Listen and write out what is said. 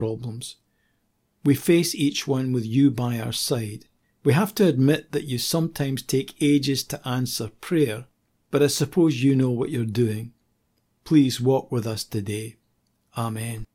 problems. We face each one with you by our side. We have to admit that you sometimes take ages to answer prayer, but I suppose you know what you're doing. Please walk with us today. Amen.